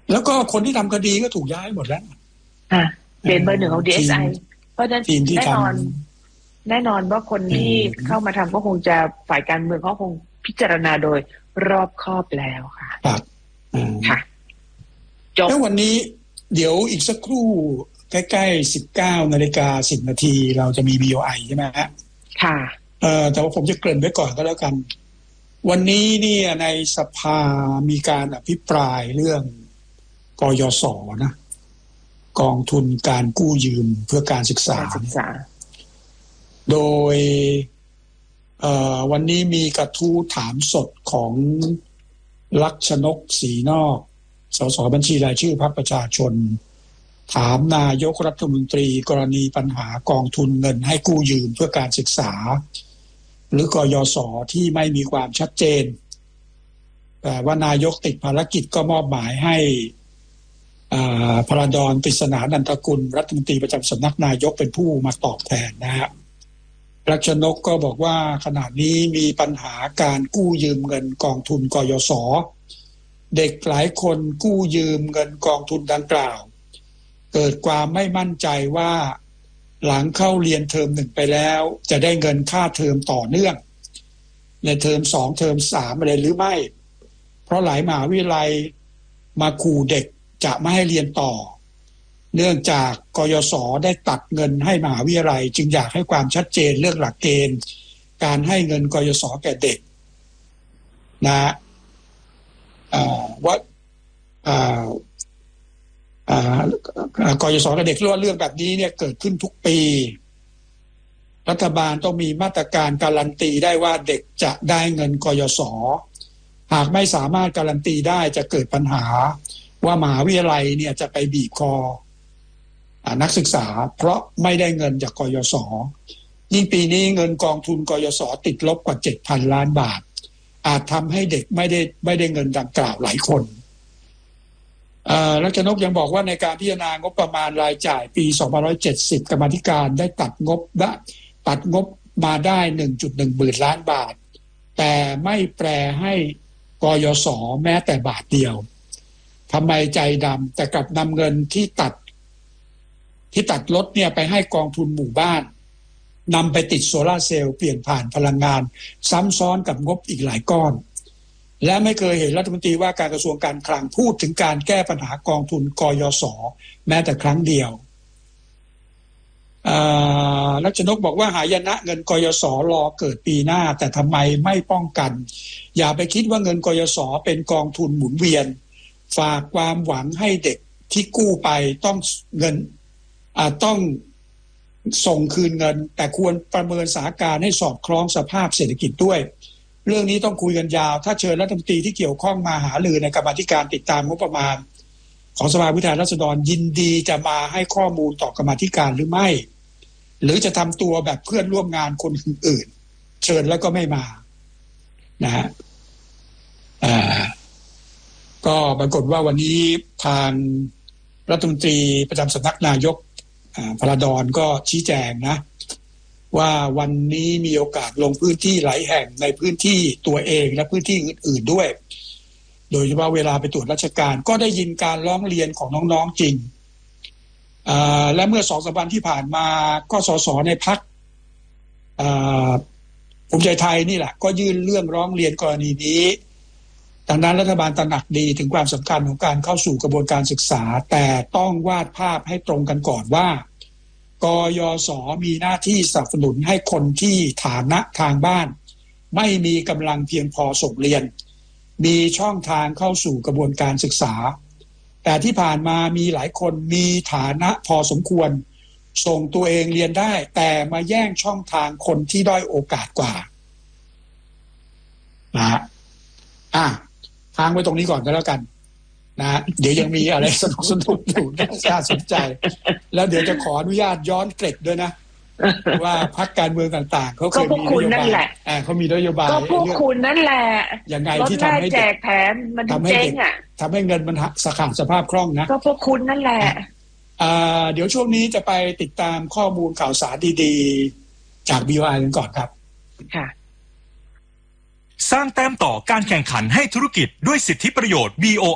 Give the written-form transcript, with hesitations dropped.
แล้วก็คนที่ทำคดีก็ถูกย้ายหมดแล้วเป็นเบอร์หนึ่งของ DSI เพราะฉะนั้นแน่นอนว่าคนที่เข้ามาทำก็คงจะฝ่ายการเมืองเขาคงพิจารณาโดยรอบคอบแล้วค่ะครับค่ะจบแล้ววันนี้เดี๋ยวอีกสักครู่ใกล้ๆ 19:10 นาทีเราจะมี BOI ใช่ไหมฮะค่ะแต่ว่าผมจะเกริ่นไว้ก่อนก็แล้วกันวันนี้เนี่ยในสภามีการอภิปรายเรื่องกยศนะกองทุนการกู้ยืมเพื่อการศึกษาโดยวันนี้มีกระทู้ถามสดของลักษณกศรีนอกสสบัญชีรายชื่อพรรคประชาชนถามนายกรัฐมนตรีกรณีปัญหากองทุนเงินให้กู้ยืมเพื่อการศึกษาหรือกยศที่ไม่มีความชัดเจนแต่ว่านายกติดภารกิจก็มอบหมายให้พลดร ปริศนานันทกุลรัฐมนตรีประจำสำนักนายกเป็นผู้มาตอบแทนนะครับรัชนกก็บอกว่าขณะนี้มีปัญหาการกู้ยืมเงินกองทุนกยศเด็กหลายคนกู้ยืมเงินกองทุนดังกล่าวเกิดความไม่มั่นใจว่าหลังเข้าเรียนเทอม1ไปแล้วจะได้เงินค่าเทอมต่อเนื่องในเทอม2เทอม3อะไรหรือไม่เพราะหลายมหาวิทยาลัยมาขู่เด็กจะไม่ให้เรียนต่อเนื่องจากกยศได้ตัดเงินให้มหาวิทยาลัยจึงอยากให้ความชัดเจนเรื่องหลักเกณฑ์การให้เงินกยศแก่เด็กนะว่ากยศกับเด็กเรื่องแบบนี้เนี่ยเกิดขึ้นทุกปีรัฐบาลต้องมีมาตรการการันตีได้ว่าเด็กจะได้เงินกยศหากไม่สามารถการันตีได้จะเกิดปัญหาว่ามหาวิทยาลัยเนี่ยจะไปบีบคอนักศึกษาเพราะไม่ได้เงินจากกยศยิ่งปีนี้เงินกองทุนกยศติดลบกว่า 7,000 ล้านบาทอาจทำให้เด็กไม่ได้เงินดังกล่าวหลายคนรัชนกยังบอกว่าในการพิจารณางบประมาณรายจ่ายปี2570กรรมาธิการได้ตัดงบมาได้ 1.1 หมื่นล้านบาทแต่ไม่แปรให้กยศแม้แต่บาทเดียวทำไมใจดำแต่กลับนำเงินที่ตัดลดเนี่ยไปให้กองทุนหมู่บ้านนำไปติดโซล่าเซลล์เปลี่ยนผ่านพลังงานซ้ำซ้อนกับงบอีกหลายก้อนและไม่เคยเห็นรัฐมนตรีว่าการกระทรวงการคลังพูดถึงการแก้ปัญหากองทุนกยศแม้แต่ครั้งเดียวรัชนกบอกว่าหายนะเงินกยศรอเกิดปีหน้าแต่ทำไมไม่ป้องกันอย่าไปคิดว่าเงินกยศเป็นกองทุนหมุนเวียนฝากความหวังให้เด็กที่กู้ไปต้องส่งคืนเงินแต่ควรประเมินสถานการณ์ให้สอดคล้องสภาพเศรษฐกิจด้วยเรื่องนี้ต้องคุยกันยาวถ้าเชิญรัฐมนตรีที่เกี่ยวข้องมาหารือในกรรมาธิการติดตามงบประมาณของสภาผู้แทนราษฎรยินดีจะมาให้ข้อมูลต่อกรรมาธิการหรือไม่หรือจะทำตัวแบบเพื่อนร่วมงานคนอื่นเชิญแล้วก็ไม่มานะฮะก็ปรากฏว่าวันนี้ทางรัฐมนตรีประจำสำนักนายกพลดรก็ชี้แจงนะว่าวันนี้มีโอกาสลงพื้นที่หลายแห่งในพื้นที่ตัวเองและพื้นที่อื่นๆด้วยโดยเฉพาะเวลาไปตรวจราชการก็ได้ยินการร้องเรียนของน้องๆจริงและเมื่อ2-3 วันที่ผ่านมาก็สสในพรรคภูมิใจไทยนี่แหละก็ยื่นเรื่องร้องเรียนกรณีนี้ดังนั้นรัฐบาลตระหนักดีถึงความสำคัญของการเข้าสู่กระบวนการศึกษาแต่ต้องวาดภาพให้ตรงกันก่อนว่ากยศมีหน้าที่สนับสนุนให้คนที่ฐานะทางบ้านไม่มีกำลังเพียงพอส่งเรียนมีช่องทางเข้าสู่กระบวนการศึกษาแต่ที่ผ่านมามีหลายคนมีฐานะพอสมควรส่งตัวเองเรียนได้แต่มาแย่งช่องทางคนที่ด้อยโอกาสกว่านะทางไว้ตรงนี้ก่อนก็แล้วกันนะเดี๋ยวยังมีอะไรสนุกอยู่น่าสนใจแล้วเดี๋ยวจะขออนุญาตย้อนเกร็ดด้วยนะว่าพรรคการเมืองต่างๆเขาเคยมีนโยบายเขามีนโยบายก็พวกคุณนั่นแหละยังไงที่ทำให้แจกแถมมันเจ๊งทำให้เงินมันขาดสภาพคล่องนะก็พวกคุณนั่นแหละเดี๋ยวช่วงนี้จะไปติดตามข้อมูลข่าวสารดีๆจาก BOI กันก่อนครับค่ะสร้างแต้มต่อการแข่งขันให้ธุรกิจด้วยสิทธิประโยชน์ BOI